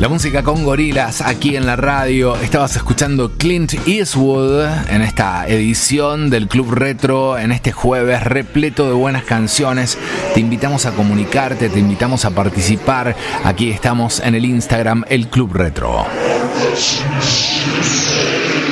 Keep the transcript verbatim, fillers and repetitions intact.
La música con Gorillaz aquí en la radio. Estabas escuchando Clint Eastwood en esta edición del Club Retro, en este jueves repleto de buenas canciones. Te invitamos a comunicarte, te invitamos a participar. Aquí estamos en el Instagram, el Club Retro.